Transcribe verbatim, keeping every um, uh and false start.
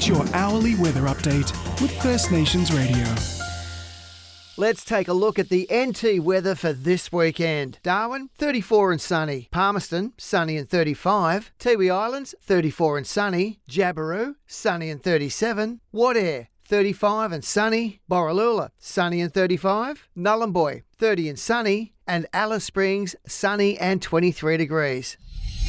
Get your hourly weather update with First Nations Radio. Let's take a look at the N T weather for this weekend. Darwin, thirty-four and sunny. Palmerston, sunny and thirty-five. Tiwi Islands, thirty-four and sunny. Jabiru, sunny and thirty-seven. Wadair, thirty-five and sunny. Borroloola, sunny and thirty-five. Nullumboy, thirty and sunny. And Alice Springs, sunny and twenty-three degrees.